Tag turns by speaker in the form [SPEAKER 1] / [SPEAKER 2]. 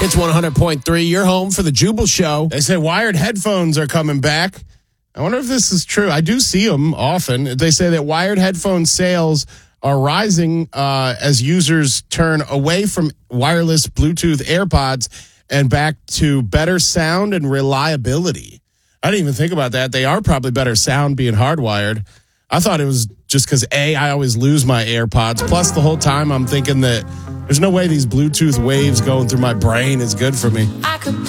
[SPEAKER 1] It's 100.3. You're home for the Jubal Show.
[SPEAKER 2] They say wired headphones are coming back. I wonder if this is true. I do see them often. They say that wired headphone sales are rising as users turn away from wireless Bluetooth AirPods and back to better sound and reliability. I didn't even think about that. They are probably better sound being hardwired. I thought it was just because, I always lose my AirPods. Plus, the whole time I'm thinking that there's no way these Bluetooth waves going through my brain is good for me.